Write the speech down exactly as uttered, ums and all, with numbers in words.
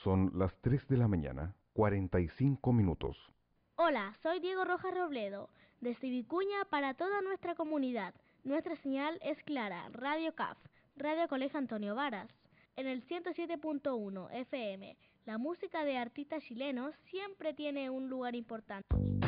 Son las tres de la mañana, cuarenta y cinco minutos. Hola, soy Diego Rojas Robledo, desde Vicuña para toda nuestra comunidad. Nuestra señal es clara, Radio C A F, Radio Colegio Antonio Varas. En el ciento siete punto uno F M, la música de artistas chilenos siempre tiene un lugar importante.